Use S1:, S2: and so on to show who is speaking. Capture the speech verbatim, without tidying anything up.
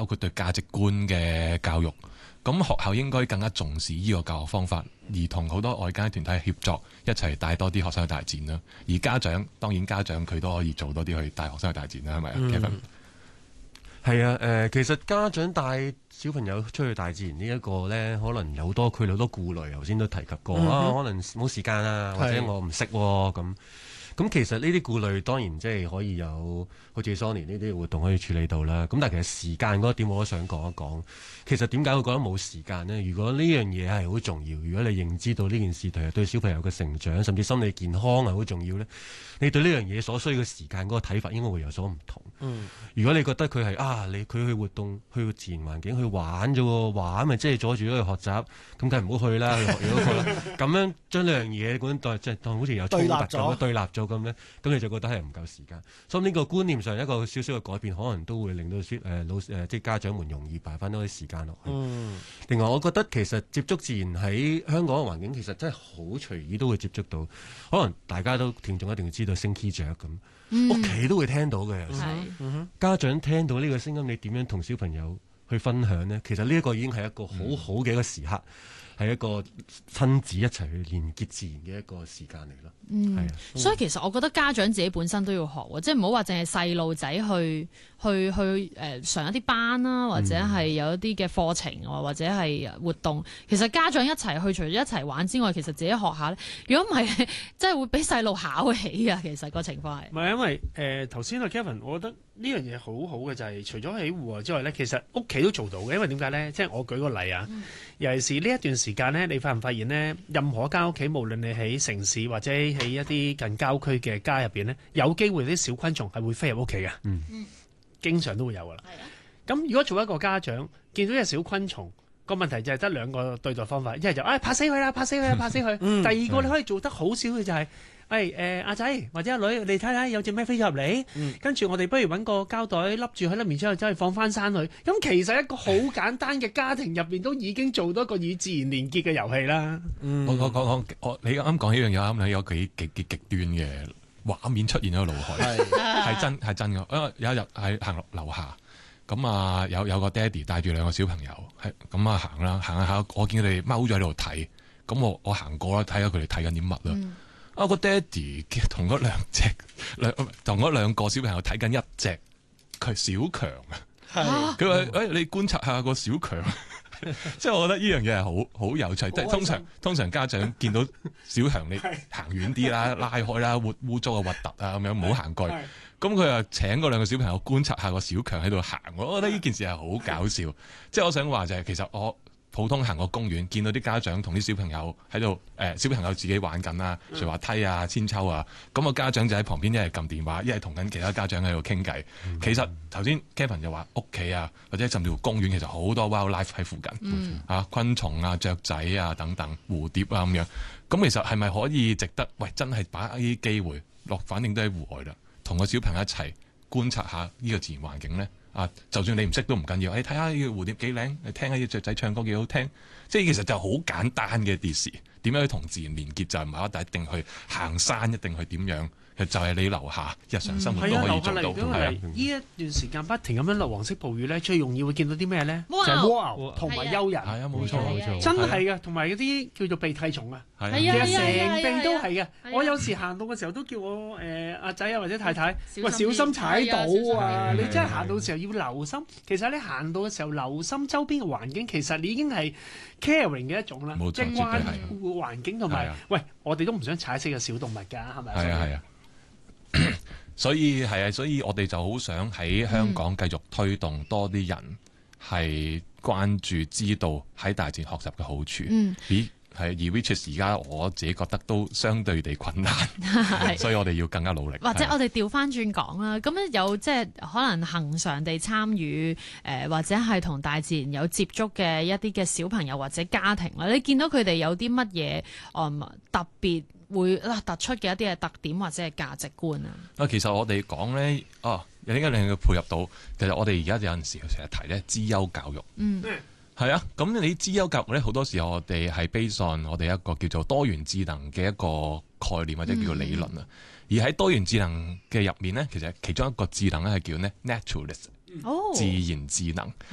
S1: 包括對價值觀嘅教育。咁學校應該更加重視呢個教學方法，而同好多外間團體協作，一齊帶多啲學生去大自然啦。而家長當然家長佢都可以做多啲去帶學生去大自然啦，係咪啊 Kevin？
S2: 係啊，誒、呃，其實家長帶小朋友出去大自然呢一個咧，可能有好多佢好多顧慮，頭先都提及過、嗯、啊，可能冇時間啊，或者我唔識喎咁。咁其實呢啲顧慮當然即係可以有好似 Sony 呢啲活動可以處理到啦。咁但係其實時間嗰一點我都想講一講。其實點解會覺得冇時間呢？如果呢樣嘢係好重要，如果你認知到呢件事其實對小朋友嘅成長甚至心理健康係好重要呢，你對呢樣嘢所需嘅時間嗰個睇法應該會有所唔同。嗯、如果你覺得佢係啊，你佢去活動去自然環境去玩啫喎，玩咪即係阻住咗佢學習，咁梗係唔好去啦，去學嘢嗰個啦。咁樣將兩樣嘢咁當即係當好似有衝突咁對立咗咁咧，咁你就覺得係唔夠時間。所以呢個觀念上一個少少嘅改變，可能都會令到誒老誒即係家長們容易排翻多啲時間落去。嗯、另外，我覺得其實接觸自然喺香港嘅環境，其實真係好隨意都會接觸到。可能大家都聽眾一定要知道星 key 雀咁。屋企、嗯、都會聽到嘅，有時是家長聽到呢個聲音，你點樣同小朋友去分享呢？其實呢一個已經係一個好好嘅一個時刻，係、嗯、一個親子一齊去連結自然嘅一個時間嚟咯。嗯，係啊，
S3: 所以其實我覺得家長自己本身都要學，即係唔好話淨係細路仔去去去誒、呃、上一啲班啦，或者係有一啲嘅課程或者係活動。其實家長一齊去，除咗一齊玩之外，其實自己學下咧。如果唔係，即係會俾細路考起啊！其實個情況係
S4: 唔係因為誒頭先阿 Kevin，我覺得呢樣嘢好好嘅就係、是、除咗喺戶外之外咧，其實屋企都做到嘅。因為點解咧？即係我舉個例啊，嗯、尤其是呢一段時間咧，你發唔發現咧？任何一間屋企，無論你喺城市或者喺一啲近郊區嘅家入邊咧，有機會啲小昆蟲係會飛入屋企嘅，嗯，經常都會有噶啦。咁、啊、如果做一個家長見到隻小昆蟲，個問題就係得兩個對待方法，一係就誒、哎、拍死佢啦，拍死佢啦，拍死佢。嗯、第二個你可以做得好少嘅就係、是，誒誒阿仔或者阿女，你睇睇有隻咩飛咗入嚟，嗯、跟住我哋不如揾個膠袋笠住佢，笠完之後走去放翻山去。咁其實一個好簡單嘅家庭入邊都已經做到一個與自然連結嘅遊戲啦。嗯、
S1: 我我講我你啱啱講呢樣嘢啱，你有幾極極極端嘅畫面出現喺個腦海，係真係真嘅。有一日喺行樓下。咁啊，有有個爹哋帶住兩個小朋友，係咁啊行啦，行下我見佢哋踎咗喺度睇，咁我我行過啦，睇下佢哋睇緊啲乜啦。嗯、啊個爹哋同嗰兩隻兩同嗰兩個小朋友睇緊一隻佢小強啊，佢話誒你觀察下個小強，即係我覺得呢樣嘢係好好有趣，即係通常通常家長見到小強你行遠啲啦，拉開啦，污污糟啊核突啊咁樣，唔好行過去。咁佢又請嗰兩個小朋友觀察下個小強喺度行，我覺得呢件事係好搞笑。即係我想話就係、是，其實我普通行個公園，見到啲家長同啲小朋友喺度，誒、呃、小朋友自己玩緊啊，滑滑梯啊、千秋啊，咁、個家長就喺旁邊一係撳電話，一係同緊其他家長喺度傾偈。嗯、其實頭先 Kevin 就話屋企啊，或者甚至乎公園，其實好多 wildlife 喺附近，嗯、啊昆蟲啊、雀仔啊等等、蝴蝶啊咁樣。咁其實係咪可以值得？喂，真係把握呢啲機會落，反正都喺戶外啦。同個小朋友一齊觀察下呢個自然環境咧，啊，就算你唔識都唔緊要，你睇下呢個蝴蝶幾靚，你聽下啲雀仔唱歌幾好聽，即係其實就好簡單嘅啲事，點樣去同自然連結就唔係一定去行山，一定去點樣。就係你樓下日常生活都可以做到。
S4: 呢一段時間不停咁樣落黃色暴雨咧，最容易會見到啲咩咧？就係蝸牛同埋蚯蚓。係啊，冇錯冇錯，真係嘅。同埋嗰啲叫做鼻涕蟲啊，其實成地都係嘅。我有時行到嘅時候都叫我誒阿仔啊或者太太，喂，小心踩到啊！你真係行到嘅時候要留心。其實你行到嘅時候留心周邊嘅環境，其實你已經係 caring 嘅一種啦，即係關顧環境同埋。喂，我哋都唔想踩死個小動物㗎，係咪？
S1: 係啊係啊。所以係啊，所以我哋就好想喺香港繼續推動多啲人係關注、知道喺大自然學習嘅好處。嗯，咦，係而 which 而家我自己覺得都相對地困難，所以我哋要更加努力。
S3: 或者我哋調翻轉講啦，咁樣有即係可能恆常地參與誒、呃，或者係同大自然有接觸嘅一啲嘅小朋友或者家庭啦，你見到佢哋有啲乜嘢誒特別會突出嘅一啲嘅特點或者係價值觀啊？
S1: 啊，其實我哋講咧，哦，有啲嘅令佢配合到。其實我哋而家有陣時成日提咧資優教育。嗯，係啊。咁你資優教育咧，好多時候我哋係 base on 我哋一個叫做多元智能嘅一個概念或者叫做理論啊。嗯、而喺多元智能嘅入面咧，其實其中一個智能咧係叫咧 naturalist。哦，自然智能。